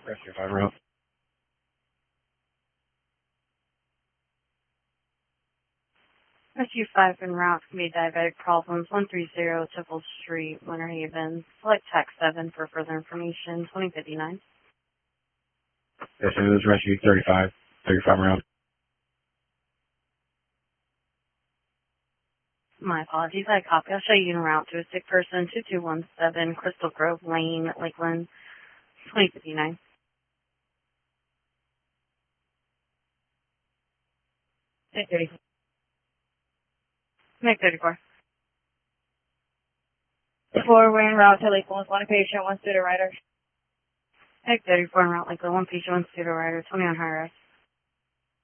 Rescue 5 route. Rescue 5 en route for diabetic problems, 130 Temple Street, Winter Haven. Select TAC 7 for further information, 2059. Yes, it was Rescue 35 route. My apologies, I copy. I'll show you en route to a sick person, 2217 Crystal Grove Lane, Lakeland, 2059. Meg 34. Meg 34. 4, we're en route to Lakeland, 1 patient, 1 student rider. Meg 34 en route, Lakeland, 1 patient, 1 student rider, 20 on high risk.